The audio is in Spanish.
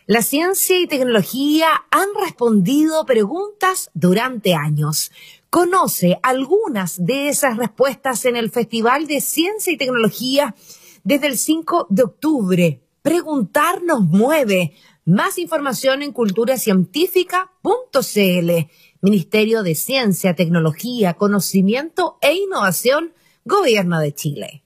La ciencia y tecnología han respondido preguntas durante años. Conoce algunas de esas respuestas en el Festival de Ciencia y Tecnología desde el 5 de octubre. Preguntar nos mueve. Más información en culturacientífica.cl. Ministerio de Ciencia, Tecnología, Conocimiento e Innovación, Gobierno de Chile.